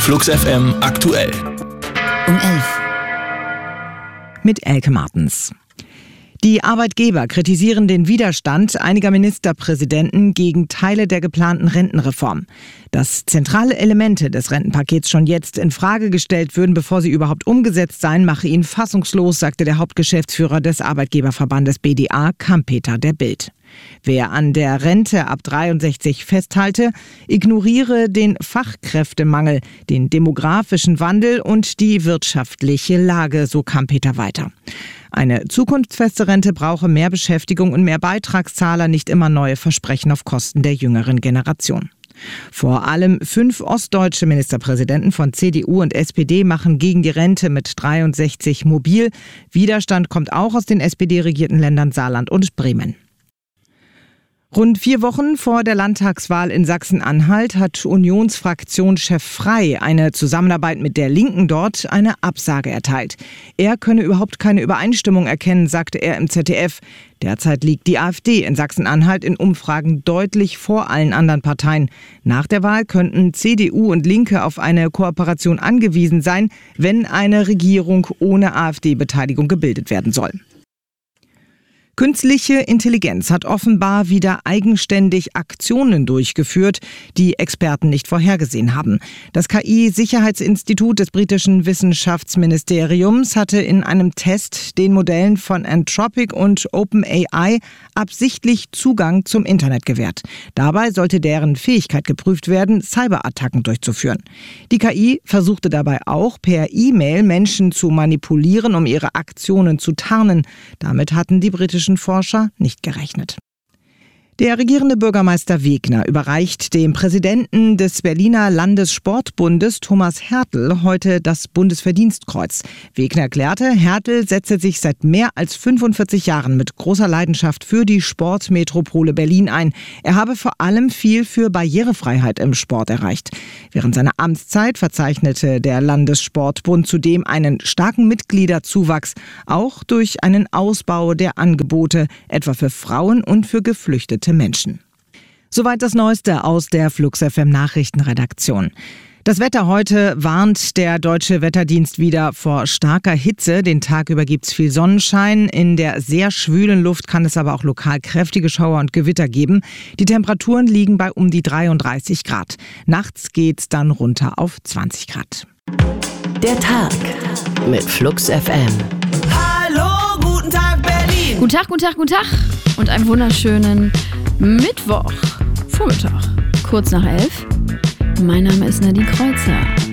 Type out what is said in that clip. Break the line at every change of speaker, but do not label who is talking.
Flux FM aktuell.
Um 11.
Mit Elke Martens. Die Arbeitgeber kritisieren den Widerstand einiger Ministerpräsidenten gegen Teile der geplanten Rentenreform. Dass zentrale Elemente des Rentenpakets schon jetzt in Frage gestellt würden, bevor sie überhaupt umgesetzt seien, mache ihn fassungslos, sagte der Hauptgeschäftsführer des Arbeitgeberverbandes BDA, Kampeter, der Bild. Wer an der Rente ab 63 festhalte, ignoriere den Fachkräftemangel, den demografischen Wandel und die wirtschaftliche Lage, so Kampeter weiter. Eine zukunftsfeste Rente brauche mehr Beschäftigung und mehr Beitragszahler, nicht immer neue Versprechen auf Kosten der jüngeren Generation. Vor allem 5 ostdeutsche Ministerpräsidenten von CDU und SPD machen gegen die Rente mit 63 mobil. Widerstand kommt auch aus den SPD-regierten Ländern Saarland und Bremen. Rund 4 Wochen vor der Landtagswahl in Sachsen-Anhalt hat Unionsfraktionschef Frey eine Zusammenarbeit mit der Linken dort eine Absage erteilt. Er könne überhaupt keine Übereinstimmung erkennen, sagte er im ZDF. Derzeit liegt die AfD in Sachsen-Anhalt in Umfragen deutlich vor allen anderen Parteien. Nach der Wahl könnten CDU und Linke auf eine Kooperation angewiesen sein, wenn eine Regierung ohne AfD-Beteiligung gebildet werden soll. Künstliche Intelligenz hat offenbar wieder eigenständig Aktionen durchgeführt, die Experten nicht vorhergesehen haben. Das KI-Sicherheitsinstitut des britischen Wissenschaftsministeriums hatte in einem Test den Modellen von Anthropic und OpenAI absichtlich Zugang zum Internet gewährt. Dabei sollte deren Fähigkeit geprüft werden, Cyberattacken durchzuführen. Die KI versuchte dabei auch per E-Mail Menschen zu manipulieren, um ihre Aktionen zu tarnen. Damit hatten die britischen Forscher nicht gerechnet. Der regierende Bürgermeister Wegner überreicht dem Präsidenten des Berliner Landessportbundes Thomas Hertel heute das Bundesverdienstkreuz. Wegner erklärte, Hertel setze sich seit mehr als 45 Jahren mit großer Leidenschaft für die Sportmetropole Berlin ein. Er habe vor allem viel für Barrierefreiheit im Sport erreicht. Während seiner Amtszeit verzeichnete der Landessportbund zudem einen starken Mitgliederzuwachs, auch durch einen Ausbau der Angebote, etwa für Frauen und für Geflüchtete Menschen. Soweit das Neueste aus der Flux FM Nachrichtenredaktion. Das Wetter heute warnt der Deutsche Wetterdienst wieder vor starker Hitze. Den Tag über gibt's viel Sonnenschein. In der sehr schwülen Luft kann es aber auch lokal kräftige Schauer und Gewitter geben. Die Temperaturen liegen bei um die 33 Grad. Nachts geht's dann runter auf 20 Grad.
Der Tag mit Flux FM.
Hallo, guten Tag Berlin.
Guten Tag, guten Tag, guten Tag und einen wunderschönen Mittwochvormittag. Kurz nach 11. Mein Name ist Nadine Kreuzer.